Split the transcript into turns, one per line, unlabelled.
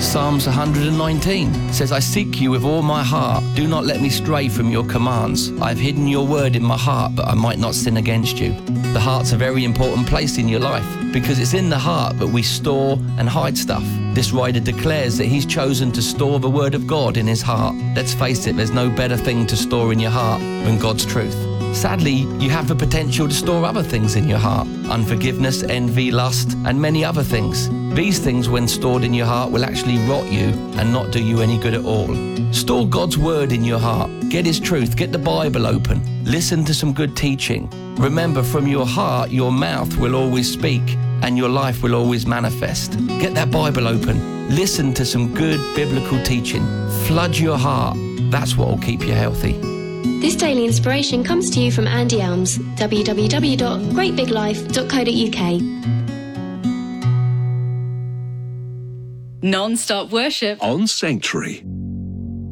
Psalms 119 says, I seek you with all my heart. Do not let me stray from your commands. I have hidden your word in my heart, but I might not sin against you. The heart's a very important place in your life because it's in the heart that we store and hide stuff. This writer declares that he's chosen to store the word of God in his heart. Let's face it, there's no better thing to store in your heart than God's truth. Sadly, you have the potential to store other things in your heart. Unforgiveness, envy, lust, and many other things. These things, when stored in your heart, will actually rot you and not do you any good at all. Store God's word in your heart. Get his truth. Get the Bible open. Listen to some good teaching. Remember, from your heart, your mouth will always speak and your life will always manifest. Get that Bible open. Listen to some good biblical teaching. Flood your heart. That's what will keep you healthy.
This daily inspiration comes to you from Andy Elms, www.greatbiglife.co.uk.
Non-stop worship
On Sanctuary.